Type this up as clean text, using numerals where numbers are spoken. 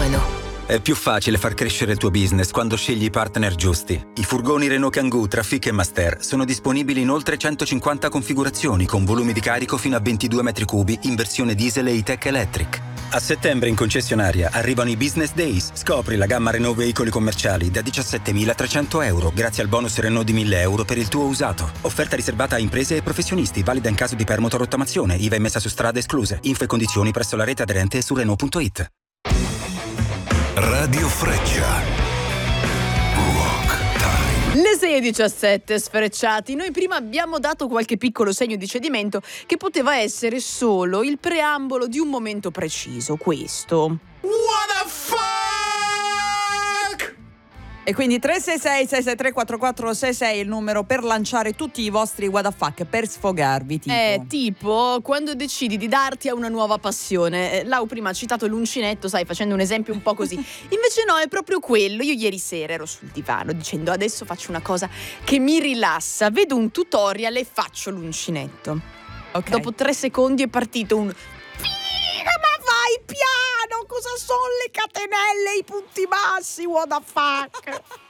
Renault. È più facile far crescere il tuo business quando scegli i partner giusti. I furgoni Renault Kangoo, Trafic e Master sono disponibili in oltre 150 configurazioni con volumi di carico fino a 22 metri cubi in versione diesel e E-Tech Electric. A settembre in concessionaria arrivano i Business Days. Scopri la gamma Renault veicoli commerciali da 17.300 euro grazie al bonus Renault di 1.000 euro per il tuo usato. Offerta riservata a imprese e professionisti, valida in caso di permuto o rottamazione, IVA emessa su strade escluse. Info e condizioni presso la rete aderente su Renault.it. Radio Freccia. Rock Time. Le 6:17 sfrecciati. Noi prima abbiamo dato qualche piccolo segno di cedimento che poteva essere solo il preambolo di un momento preciso, questo. What the fuck? E quindi 366-663-4466 è il numero per lanciare tutti i vostri what the fuck, per sfogarvi, tipo. Tipo quando decidi di darti a una nuova passione. Lau prima ha citato l'uncinetto, sai, facendo un esempio un po' così. Invece no, è proprio quello. Io ieri sera ero sul divano dicendo adesso faccio una cosa che mi rilassa. Vedo un tutorial e faccio l'uncinetto. Ok. Dopo 3 secondi è partito un... Ma vai piano! Cosa sono le catenelle, i punti bassi, what the fuck?